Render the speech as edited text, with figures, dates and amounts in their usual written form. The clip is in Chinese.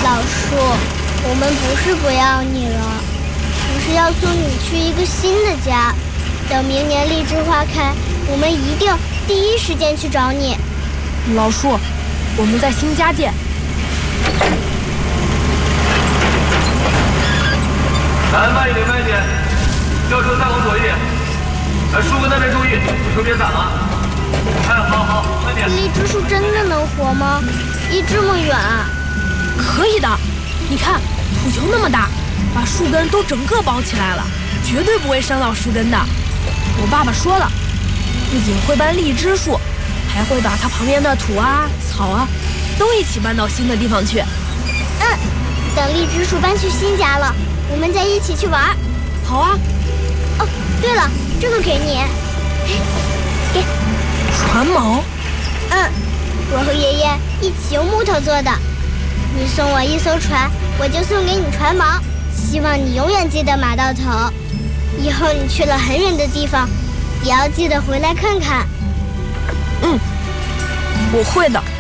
老树，我们不是不要你了，只是要送你去一个新的家。等明年荔枝花开，我们一定第一时间去找你。 老树，我们在新家见。 慢一点，慢一点，轿车再往左一点。树根那边注意，车别散了。好，慢点。 荔枝树真的能活吗？离这么远？ 可以的，你看土球那么大，把树根都整个包起来了，绝对不会伤到树根的。我爸爸说了，不仅会搬荔枝树，还会把它旁边的土啊、草啊都一起搬到新的地方去。 等荔枝树搬去新家了，我们再一起去玩。 好啊。 哦，对了，这个给你。给。 船锚。 我和爷爷一起用木头做的。你送我一艘船，我就送给你船锚。希望你永远记得马到头。以后你去了很远的地方，也要记得回来看看。 我会的。